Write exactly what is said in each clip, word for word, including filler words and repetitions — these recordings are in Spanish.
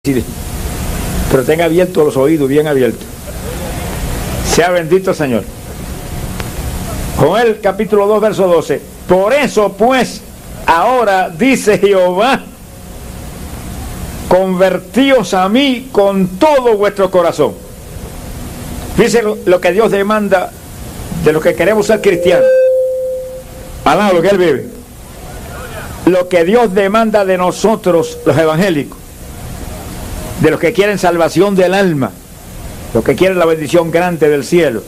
pero tenga abiertos los oídos, bien abiertos. Sea bendito el Señor. Joel capítulo dos verso doce. Por eso pues ahora dice Jehová, convertíos a mí con todo vuestro corazón. Fíjense lo, lo que Dios demanda de los que queremos ser cristianos. Alá lo que Él vive. Lo que Dios demanda de nosotros los evangélicos, de los que quieren salvación del alma, los que quieren la bendición grande del cielo.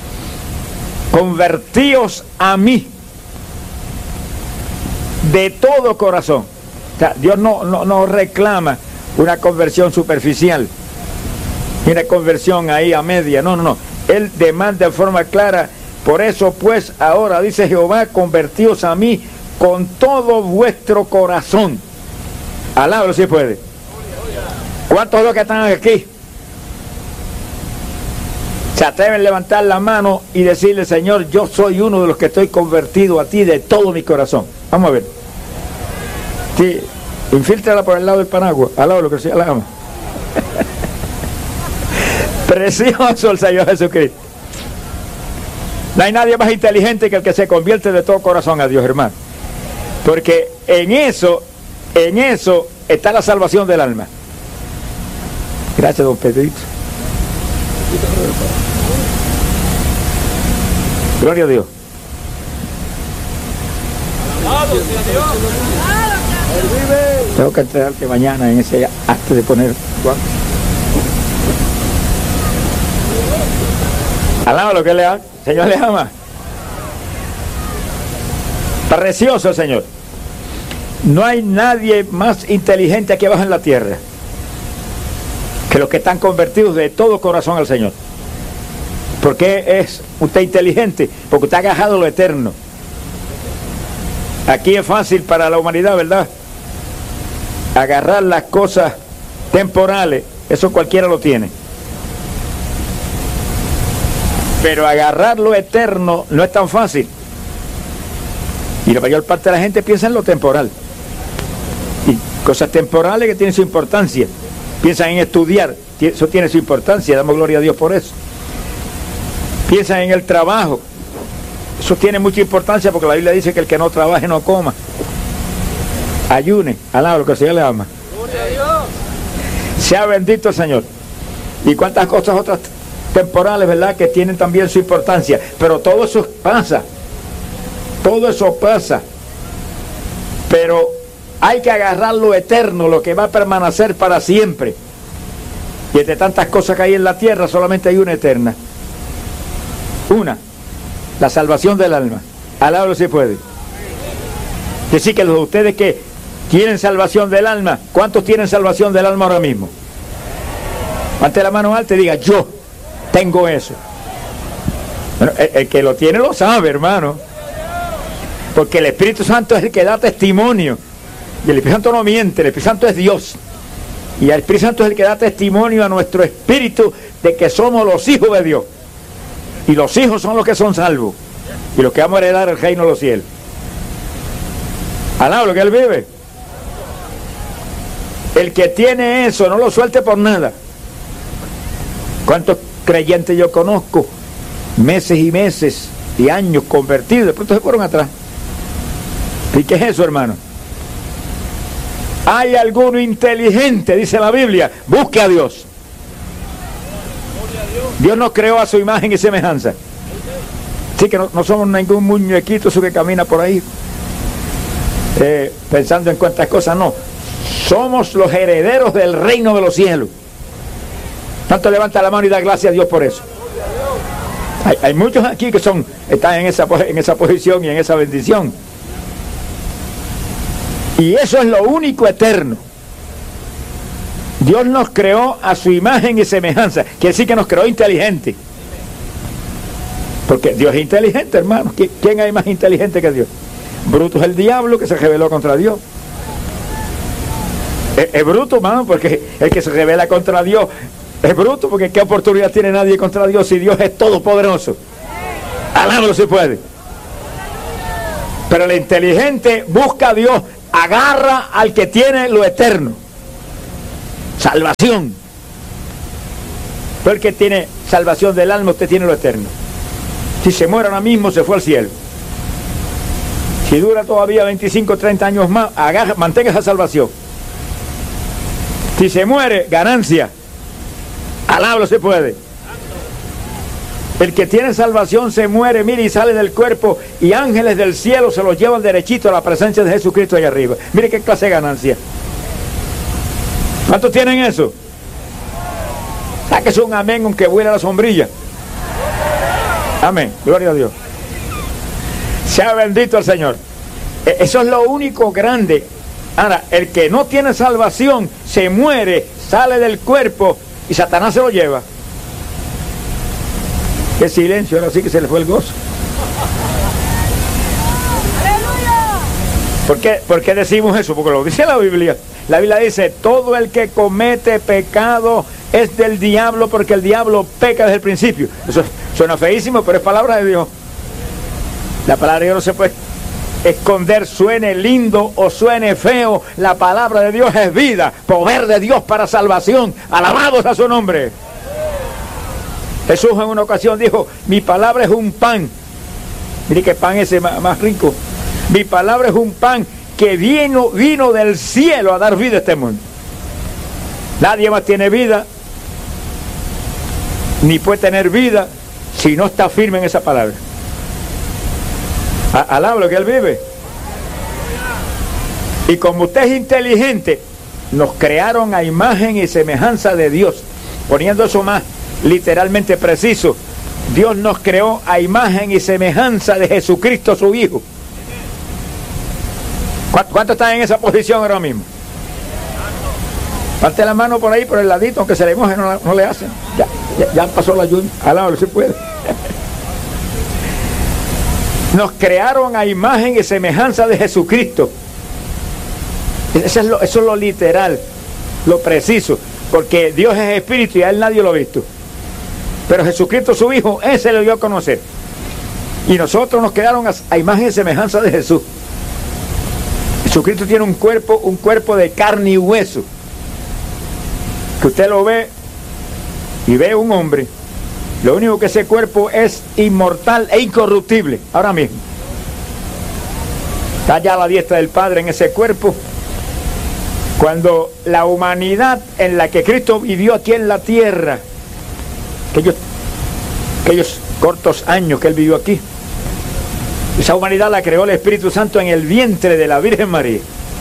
Convertíos a mí de todo corazón. O sea, Dios no, no, no reclama una conversión superficial, una conversión ahí a media, no, no, no. Él demanda de forma clara. Por eso pues ahora dice Jehová, convertíos a mí con todo vuestro corazón. Alábalo si puede. ¿Cuántos de los que están aquí se atreven a levantar la mano y decirle, Señor, yo soy uno de los que estoy convertido a ti de todo mi corazón? Vamos a ver. Sí, infíltrala por el lado del Panagua, al lado de lo que sea la ama. Precioso el Señor Jesucristo. No hay nadie más inteligente que el que se convierte de todo corazón a Dios, hermano. Porque en eso, en eso está la salvación del alma. Gracias, don Pedrito. Gloria a Dios. Tengo que entregarte mañana en ese acto de poner. Alaba lo que le ama. Señor le ama. Precioso el Señor. No hay nadie más inteligente aquí abajo en la tierra que los que están convertidos de todo corazón al Señor. ¿Por qué es usted inteligente? Porque usted ha agarrado lo eterno. Aquí es fácil para la humanidad, ¿verdad? Agarrar las cosas temporales, eso cualquiera lo tiene. Pero agarrar lo eterno no es tan fácil. Y la mayor parte de la gente piensa en lo temporal. Y cosas temporales que tienen su importancia. Piensan en estudiar, eso tiene su importancia, damos gloria a Dios por eso. Piensan en el trabajo, eso tiene mucha importancia porque la Biblia dice que el que no trabaje no coma. Ayune, alaba lo que el Señor le ama. Gloria a Dios. Sea bendito el Señor. Y cuántas cosas otras temporales, ¿verdad?, que tienen también su importancia. Pero todo eso pasa, todo eso pasa. Pero hay que agarrar lo eterno, lo que va a permanecer para siempre. Y entre tantas cosas que hay en la tierra, solamente hay una eterna. Una, la salvación del alma. Alábalo si puede. Que sí, que los de ustedes que tienen salvación del alma, ¿cuántos tienen salvación del alma ahora mismo? Ante la mano alta y diga, yo tengo eso. Bueno, el, el que lo tiene lo sabe, hermano. Porque el Espíritu Santo es el que da testimonio. Y el Espíritu Santo no miente, el Espíritu Santo es Dios. Y el Espíritu Santo es el que da testimonio a nuestro espíritu de que somos los hijos de Dios. Y los hijos son los que son salvos. Y los que vamos a heredar el reino de los cielos. Alá, lo que Él vive. El que tiene eso, no lo suelte por nada. ¿Cuántos creyentes yo conozco? Meses y meses y años convertidos, de pronto se fueron atrás. ¿Y qué es eso, hermano? Hay alguno inteligente, dice la Biblia, busque a Dios. Dios nos creó a su imagen y semejanza. Así que no, no somos ningún muñequito que camina por ahí eh, pensando en cuantas cosas, no. Somos los herederos del reino de los cielos. Tanto levanta la mano y da gracias a Dios por eso. Hay, hay muchos aquí que son están en esa, en esa posición y en esa bendición. Y eso es lo único eterno. Dios nos creó a su imagen y semejanza. Quiere decir que nos creó inteligente. Porque Dios es inteligente, hermano. ¿Quién hay más inteligente que Dios? Bruto es el diablo que se rebeló contra Dios. Es, es bruto, hermano, porque el que se rebela contra Dios es bruto, porque ¿qué oportunidad tiene nadie contra Dios si Dios es todopoderoso? Alábalo si puede. Pero el inteligente busca a Dios, agarra al que tiene lo eterno. salvación. Pero el que tiene salvación del alma, usted tiene lo eterno. Si se muere ahora mismo, se fue al cielo. Si dura todavía veinticinco, treinta años más, agarra, mantenga esa salvación. Si se muere, ganancia. Alablo se puede. El que tiene salvación se muere, mire, y sale del cuerpo, y ángeles del cielo se los llevan derechito a la presencia de Jesucristo allá arriba. Mire qué clase de ganancia. ¿Cuántos tienen eso? Sáquese un amén aunque vuela la sombrilla. Amén, gloria a Dios. Sea bendito el Señor. Eso es lo único grande. Ahora, el que no tiene salvación se muere, sale del cuerpo y Satanás se lo lleva. Qué silencio, ahora sí que se le fue el gozo. ¿Por qué, ¿Por qué decimos eso? Porque lo dice la Biblia. La Biblia dice, todo el que comete pecado es del diablo, porque el diablo peca desde el principio. Eso suena feísimo, pero es palabra de Dios. La palabra de Dios no se puede esconder, suene lindo o suene feo. La palabra de Dios es vida, poder de Dios para salvación. Alabados a su nombre. Jesús en una ocasión dijo, mi palabra es un pan. Mire qué pan ese más, más rico. Mi palabra es un pan que vino, vino del cielo a dar vida a este mundo. Nadie más tiene vida, ni puede tener vida, si no está firme en esa palabra. Alaba lo que él vive. Y como usted es inteligente, nos crearon a imagen y semejanza de Dios. Poniendo eso más literalmente preciso, Dios nos creó a imagen y semejanza de Jesucristo su Hijo. ¿Cuántos están en esa posición ahora mismo? Parte la mano por ahí, por el ladito, aunque se le moje, no, no le hacen. Ya, ya, ya pasó la lluvia. Alábalo, si puede. Nos crearon a imagen y semejanza de Jesucristo. Eso es lo, eso es lo literal, lo preciso, porque Dios es espíritu y a él nadie lo ha visto. Pero Jesucristo su Hijo, ese lo dio a conocer. Y nosotros nos quedaron a, a imagen y semejanza de Jesús. Jesucristo tiene un cuerpo, un cuerpo de carne y hueso, que usted lo ve y ve un hombre. Lo único que ese cuerpo es inmortal e incorruptible, ahora mismo. Está ya a la diestra del Padre en ese cuerpo. Cuando la humanidad en la que Cristo vivió aquí en la tierra, aquellos, aquellos cortos años que él vivió aquí, esa humanidad la creó el Espíritu Santo en el vientre de la Virgen María.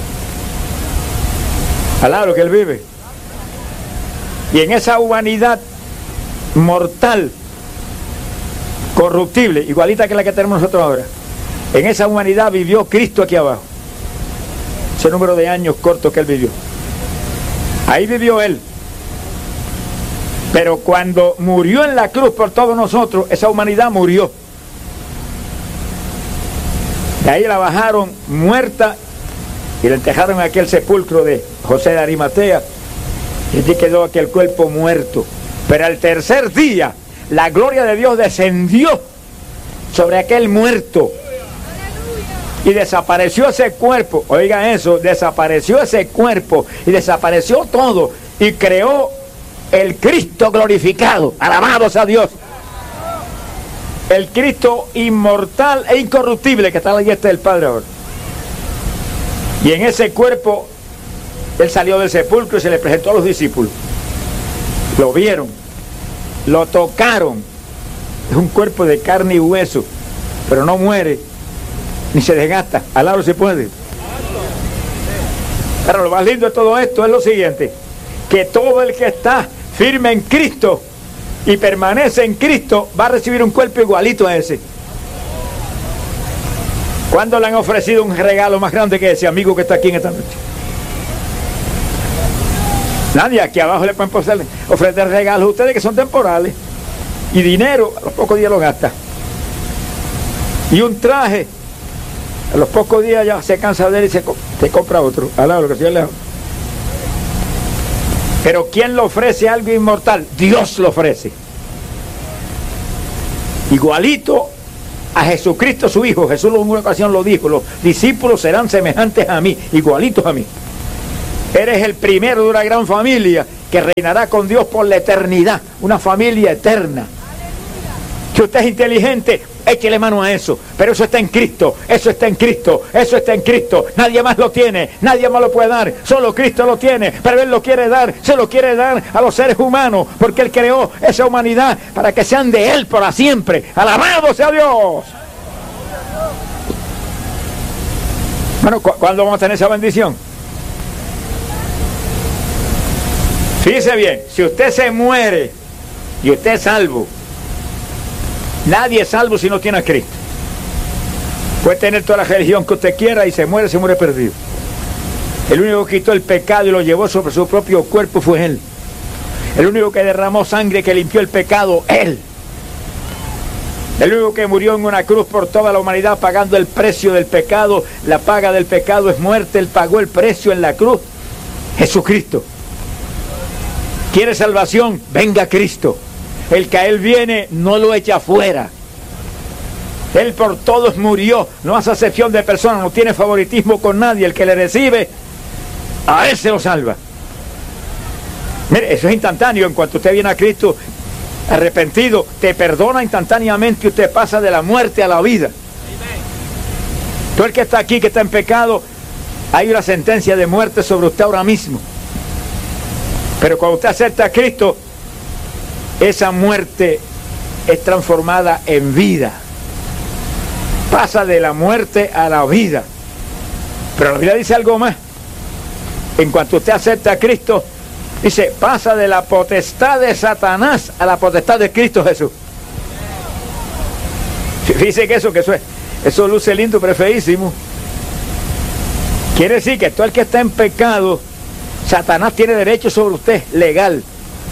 Alá lo que él vive. Y en esa humanidad mortal, corruptible, igualita que la que tenemos nosotros ahora, en esa humanidad vivió Cristo aquí abajo. Ese número de años cortos que él vivió, ahí vivió él. Pero cuando murió en la cruz por todos nosotros, esa humanidad murió. De ahí la bajaron muerta y la enterraron en aquel sepulcro de José de Arimatea, y allí quedó aquel cuerpo muerto. Pero al tercer día la gloria de Dios descendió sobre aquel muerto y desapareció ese cuerpo. Oigan eso, desapareció ese cuerpo y desapareció todo y creó el Cristo glorificado. Alabados a Dios. El Cristo inmortal e incorruptible que está a la diestra del Padre ahora. Y en ese cuerpo él salió del sepulcro y se le presentó a los discípulos. Lo vieron, lo tocaron. Es un cuerpo de carne y hueso, pero no muere ni se desgasta. Al lado se puede. Pero lo más lindo de todo esto es lo siguiente: que todo el que está firme en Cristo y permanece en Cristo va a recibir un cuerpo igualito a ese. ¿Cuándo le han ofrecido un regalo más grande que ese amigo que está aquí en esta noche? Nadie. Aquí abajo le pueden ofrecer regalos a ustedes que son temporales, y dinero a los pocos días lo gasta, y un traje a los pocos días ya se cansa de él y se, se compra otro. Alá, lo que sea lejos. Pero ¿quién le ofrece algo inmortal? Dios lo ofrece. Igualito a Jesucristo su Hijo. Jesús en una ocasión lo dijo: los discípulos serán semejantes a mí, igualitos a mí. Eres el primero de una gran familia que reinará con Dios por la eternidad, una familia eterna. Si usted es inteligente, échele mano a eso, pero eso está en Cristo, eso está en Cristo, eso está en Cristo, nadie más lo tiene, nadie más lo puede dar, solo Cristo lo tiene, pero Él lo quiere dar, se lo quiere dar a los seres humanos, porque Él creó esa humanidad para que sean de Él para siempre. ¡Alabado sea Dios! Bueno, ¿cu- ¿cuándo vamos a tener esa bendición? Fíjese bien, si usted se muere y usted es salvo, nadie es salvo si no tiene a Cristo. Puede tener toda la religión que usted quiera y se muere, se muere perdido. El único que quitó el pecado y lo llevó sobre su propio cuerpo fue Él. El único que derramó sangre, que limpió el pecado, Él. El único que murió en una cruz por toda la humanidad pagando el precio del pecado. La paga del pecado es muerte. Él pagó el precio en la cruz. Jesucristo. ¿Quiere salvación? Venga Cristo. El que a Él viene no lo echa afuera. Él por todos murió, no hace acepción de personas, no tiene favoritismo con nadie. El que le recibe, a Él se lo salva. Mire, eso es instantáneo. En cuanto usted viene a Cristo arrepentido, te perdona instantáneamente y usted pasa de la muerte a la vida. Todo el que está aquí, que está en pecado, hay una sentencia de muerte sobre usted ahora mismo. Pero cuando usted acepta a Cristo, esa muerte es transformada en vida. Pasa de la muerte a la vida. Pero la Biblia dice algo más. En cuanto usted acepta a Cristo, dice, pasa de la potestad de Satanás a la potestad de Cristo Jesús. Dice que eso, que eso es, eso luce lindo, pero es feísimo. Quiere decir que todo el que está en pecado, Satanás tiene derecho sobre usted, legal.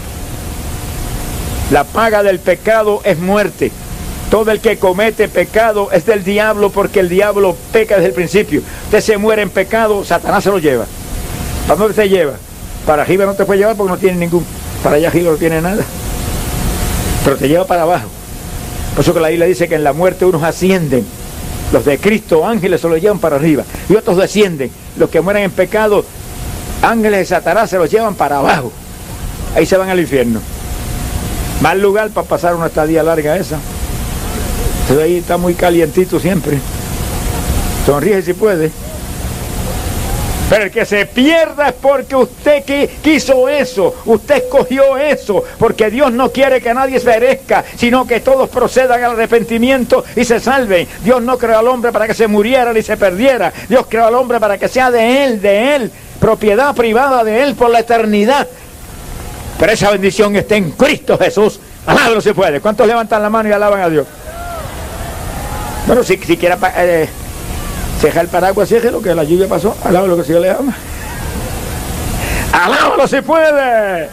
La paga del pecado es muerte. Todo el que comete pecado es del diablo, porque el diablo peca desde el principio. Usted se muere en pecado, Satanás se lo lleva. ¿Para dónde te lleva? Para arriba no te puede llevar porque no tiene ningún. Para allá arriba no tiene nada. Pero te lleva para abajo. Por eso que la Biblia dice que en la muerte unos ascienden. Los de Cristo, ángeles, se los llevan para arriba. Y otros descienden. Los que mueren en pecado, ángeles de Satanás, se los llevan para abajo. Ahí se van al infierno. Mal lugar para pasar una estadía larga esa. Entonces ahí está muy calientito siempre. Sonríe si puede. Pero el que se pierda es porque usted quiso eso, usted escogió eso, porque Dios no quiere que nadie se perezca, sino que todos procedan al arrepentimiento y se salven. Dios no creó al hombre para que se muriera ni se perdiera. Dios creó al hombre para que sea de Él, de Él, propiedad privada de Él por la eternidad. Pero esa bendición está en Cristo Jesús. Alábalo si puede. ¿Cuántos levantan la mano y alaban a Dios? Bueno, si, si quiera eh, cejar el paraguas, lo que la lluvia pasó, alábalo que si le ama. Alábalo si puede.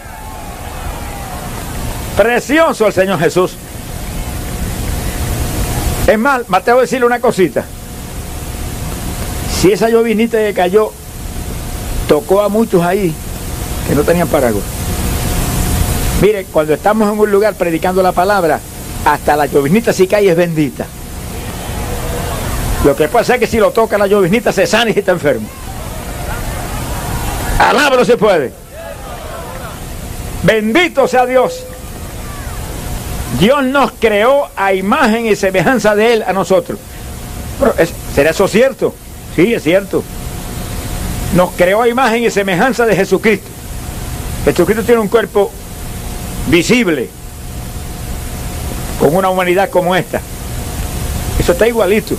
Precioso el Señor Jesús. Es más, Mateo, voy a decirle una cosita. Si esa llovinita que cayó tocó a muchos ahí que no tenían paraguas. Mire, cuando estamos en un lugar predicando la palabra, hasta la llovinita si cae es bendita. Lo que pasa es que si lo toca la llovinita se sana y está enfermo. Alábalo se puede. Bendito sea Dios. Dios nos creó a imagen y semejanza de Él a nosotros. Pero es, ¿será eso cierto? Sí, es cierto. Nos creó a imagen y semejanza de Jesucristo. Jesucristo tiene un cuerpo visible, con una humanidad como esta. Eso está igualito.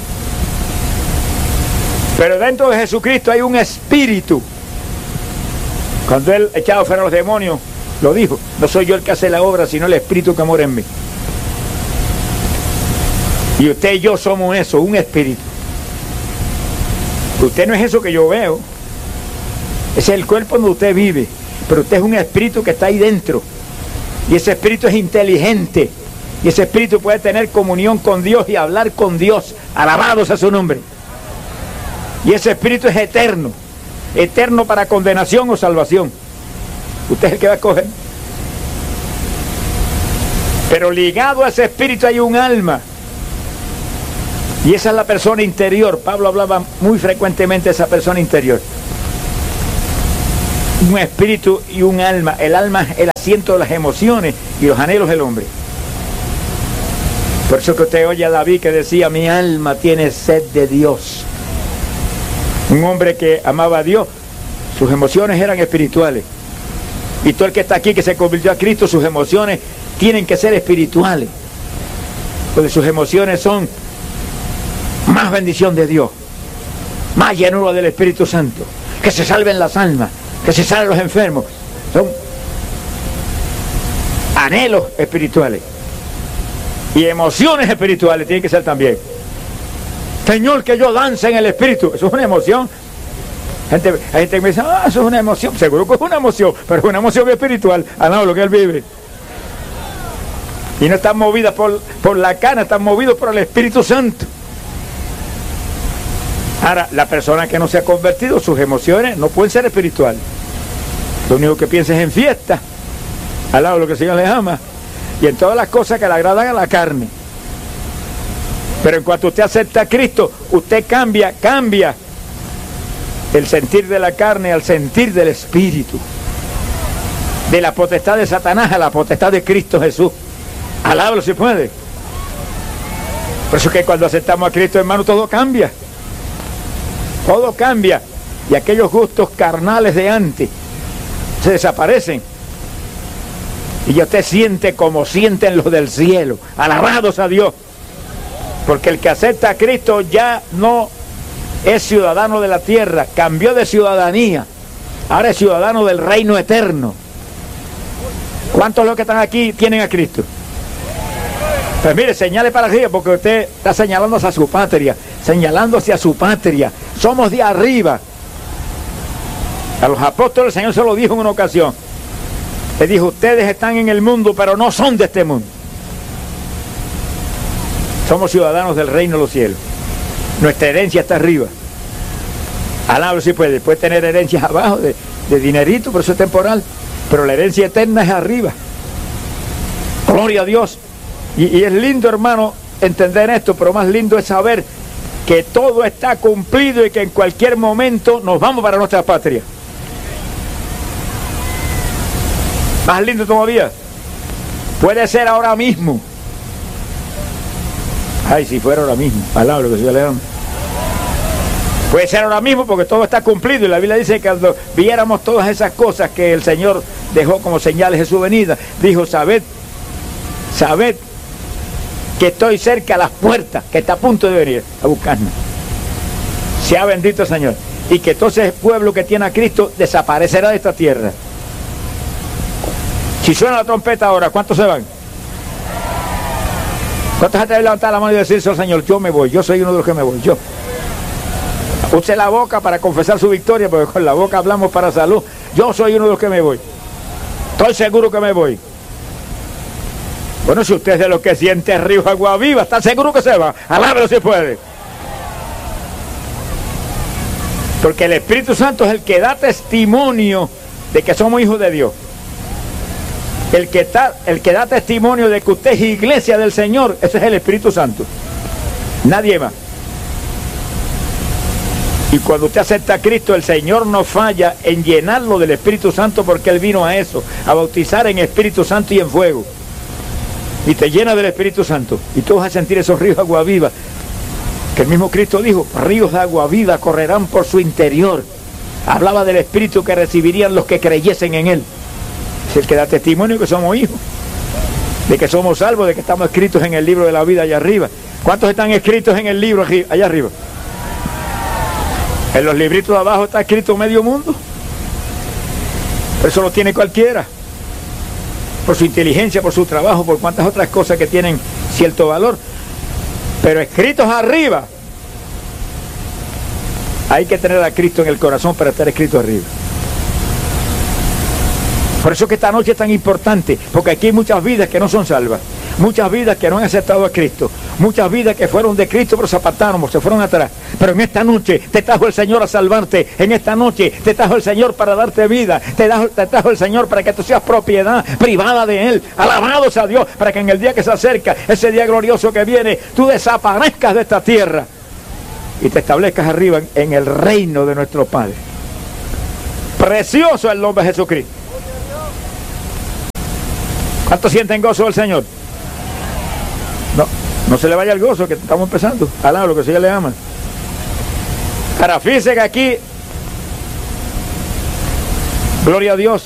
Pero dentro de Jesucristo hay un espíritu. Cuando Él echaba fuera a los demonios, lo dijo: no soy yo el que hace la obra, sino el espíritu que mora en mí. Y usted y yo somos eso, un espíritu. Usted no es eso que yo veo. Ese es el cuerpo donde usted vive. Pero usted es un espíritu que está ahí dentro. Y ese espíritu es inteligente. Y ese espíritu puede tener comunión con Dios y hablar con Dios. Alabado sea su nombre. Y ese espíritu es eterno. Eterno para condenación o salvación. Usted es el que va a escoger. Pero ligado a ese espíritu hay un alma. Y esa es la persona interior. Pablo hablaba muy frecuentemente de esa persona interior. un espíritu y un alma. El alma es el asiento de las emociones y los anhelos del hombre. Por eso que usted oye a David que decía, mi alma tiene sed de Dios. Un hombre que amaba a Dios, sus emociones eran espirituales. Y todo el que está aquí que se convirtió a Cristo, sus emociones tienen que ser espirituales. Porque sus emociones son más bendición de Dios, más llenura del Espíritu Santo, que se salven las almas, que se salven los enfermos. Son anhelos espirituales y emociones espirituales tienen que ser también. Señor, que yo dance en el Espíritu, eso es una emoción. Gente, hay gente que me dice, ah, eso es una emoción. Seguro que es una emoción, pero es una emoción espiritual, al lado de lo que él vive. Y no están movidas por, por la carne, están movidos por el Espíritu Santo. Ahora, la persona que no se ha convertido, sus emociones no pueden ser espirituales. Lo único que piensa es en fiesta, al lado de lo que el Señor les ama, y en todas las cosas que le agradan a la carne. Pero en cuanto usted acepta a Cristo, usted cambia, cambia el sentir de la carne al sentir del Espíritu. De la potestad de Satanás a la potestad de Cristo Jesús. Alábalo si puede. Por eso es que cuando aceptamos a Cristo, hermano, todo cambia. Todo cambia. Y aquellos gustos carnales de antes se desaparecen. Y ya usted siente como sienten los del cielo. Alabados a Dios. Porque el que acepta a Cristo ya no es ciudadano de la tierra. Cambió de ciudadanía. Ahora es ciudadano del reino eterno. ¿Cuántos de los que están aquí tienen a Cristo? Pues mire, señale para arriba, porque usted está señalando hacia su patria, señalando hacia su patria. Somos de arriba. A los apóstoles el Señor se lo dijo en una ocasión. Le dijo, ustedes están en el mundo, pero no son de este mundo. Somos ciudadanos del reino de los cielos. Nuestra herencia está arriba. Alabro si puede. Puede tener herencias abajo de, de dinerito, pero eso es temporal. Pero la herencia eterna es arriba. Gloria a Dios. Y, y es lindo, hermano, entender esto, pero más lindo es saber que todo está cumplido y que en cualquier momento nos vamos para nuestra patria. Más lindo todavía. Puede ser ahora mismo. Ay, si fuera ahora mismo. Palabra que se le dan. Puede ser ahora mismo porque todo está cumplido. Y la Biblia dice que cuando viéramos todas esas cosas que el Señor dejó como señales de su venida, dijo, sabed, sabed que estoy cerca a las puertas, que está a punto de venir a buscarnos. Sea bendito el Señor. Y que entonces el pueblo que tiene a Cristo desaparecerá de esta tierra. Si suena la trompeta ahora, ¿cuántos se van? ¿Cuántos se atreven a levantar la mano y decirse al Señor, yo me voy, yo soy uno de los que me voy, yo? Use la boca para confesar su victoria, porque con la boca hablamos para salud. Yo soy uno de los que me voy. Estoy seguro que me voy. Bueno, si usted es de los que siente ríos agua viva, ¿está seguro que se va? Alábelo si puede. Porque el Espíritu Santo es el que da testimonio de que somos hijos de Dios. El que, está, el que da testimonio de que usted es iglesia del Señor, ese es el Espíritu Santo. Nadie más. Y cuando usted acepta a Cristo, el Señor no falla en llenarlo del Espíritu Santo, porque Él vino a eso, a bautizar en Espíritu Santo y en fuego. Y te llena del Espíritu Santo. Y tú vas a sentir esos ríos de agua viva. Que el mismo Cristo dijo, ríos de agua viva correrán por su interior. Hablaba del Espíritu que recibirían los que creyesen en Él. Es el que da testimonio que somos hijos. De que somos salvos, de que estamos escritos en el libro de la vida allá arriba. ¿Cuántos están escritos en el libro allá arriba? En los libritos de abajo está escrito medio mundo. Eso lo tiene cualquiera. Por su inteligencia, por su trabajo, por cuantas otras cosas que tienen cierto valor. Pero escritos arriba, hay que tener a Cristo en el corazón para estar escrito arriba. Por eso que esta noche es tan importante, porque aquí hay muchas vidas que no son salvas, muchas vidas que no han aceptado a Cristo, muchas vidas que fueron de Cristo pero se apartaron, se fueron atrás. Pero en esta noche te trajo el Señor a salvarte, en esta noche te trajo el Señor para darte vida, te trajo, te trajo el Señor para que tú seas propiedad privada de Él. Alabados a Dios, para que en el día que se acerca, ese día glorioso que viene, tú desaparezcas de esta tierra y te establezcas arriba en, en el reino de nuestro Padre. Precioso el nombre de Jesucristo. ¿Cuántos sienten gozo del Señor? No, no se le vaya el gozo, que estamos empezando. Alá, lo que sí le ama. Ahora, fíjense que aquí, gloria a Dios,